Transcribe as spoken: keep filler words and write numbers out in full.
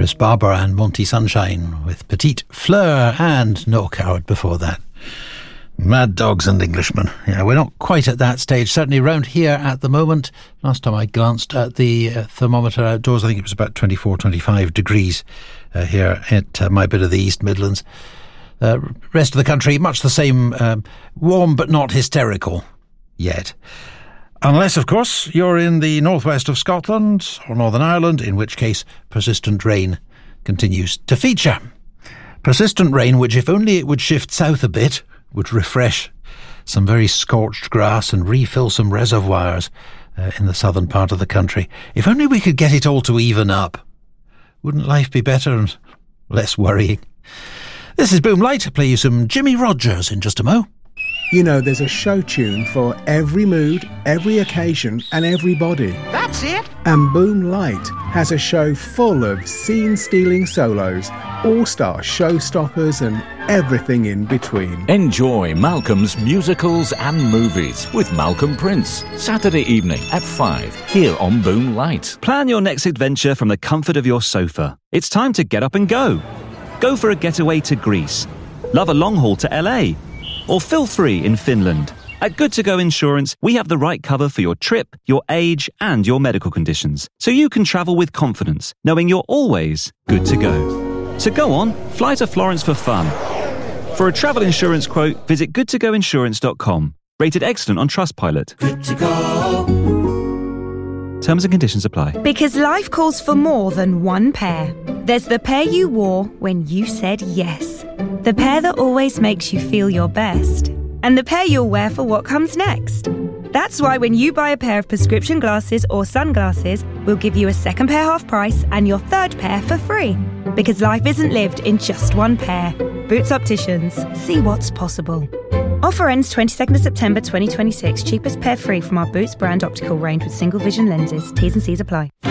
Chris Barber and Monty Sunshine with Petite Fleur and No Coward before that. Mad Dogs and Englishmen. Yeah, we're not quite at that stage, certainly round here at the moment. Last time I glanced at the uh, thermometer outdoors, I think it was about twenty-four, twenty-five degrees uh, here at uh, my bit of the East Midlands. Uh, rest of the country, much the same, um, warm but not hysterical yet. Unless, of course, you're in the northwest of Scotland or Northern Ireland, in which case persistent rain continues to feature. Persistent rain which, if only it would shift south a bit, would refresh some very scorched grass and refill some reservoirs uh, in the southern part of the country. If only we could get it all to even up. Wouldn't life be better and less worrying? This is Boom Light. I'll play you some Jimmy Rogers in just a mo. You know, there's a show tune for every mood, every occasion and everybody. That's it. And Boom Light has a show full of scene-stealing solos, all-star showstoppers and everything in between. Enjoy Malcolm's musicals and movies with Malcolm Prince, Saturday evening at five, here on Boom Light. Plan your next adventure from the comfort of your sofa. It's time to get up and go. Go for a getaway to Greece. Love a long haul to L A. Or feel free in Finland. At Good To Go Insurance, we have the right cover for your trip, your age, and your medical conditions, so you can travel with confidence, knowing you're always good to go. So go on, fly to Florence for fun. For a travel insurance quote, visit good to go insurance dot com. Rated excellent on Trustpilot. Good to go. Terms and conditions apply. Because life calls for more than one pair. There's the pair you wore when you said yes. The pair that always makes you feel your best. And the pair you'll wear for what comes next. That's why when you buy a pair of prescription glasses or sunglasses, we'll give you a second pair half price and your third pair for free. Because life isn't lived in just one pair. Boots Opticians. See what's possible. Offer ends twenty-second of September twenty twenty-six. Cheapest pair free from our Boots brand optical range with single vision lenses. T's and C's apply.